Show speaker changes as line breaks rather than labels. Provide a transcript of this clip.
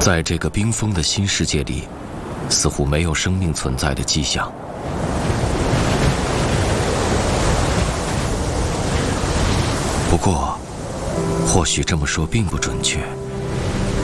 在这个冰封的新世界里，似乎没有生命存在的迹象。不过，或许这么说并不准确。